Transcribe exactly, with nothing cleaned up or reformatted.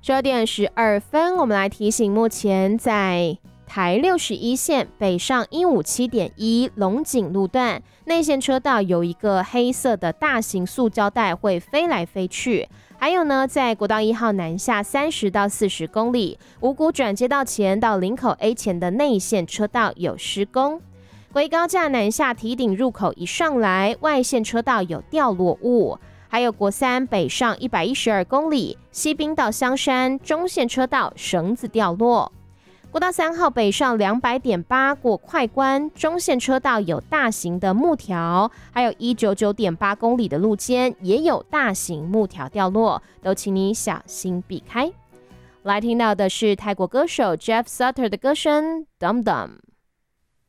十二点十二分，我们来提醒，目前在台六十一线北上一五七点一龙井路段内线车道有一个黑色的大型塑胶袋会飞来飞去。还有呢，在国道一号南下三十到四十公里，五股转接道前到林口 A 前的内线车道有施工。国一高架南下堤顶入口一上来，外线车道有掉落物。还有国三北上一百一十二公里，西滨到香山中线车道绳子掉落。国道三号北上两百点八过快关，中线车道有大型的木条，还有一百九十九点八公里的路肩也有大型木条掉落，都请你小心避开。来听到的是泰国歌手 Jeff Sutter 的歌声 Dum Dum。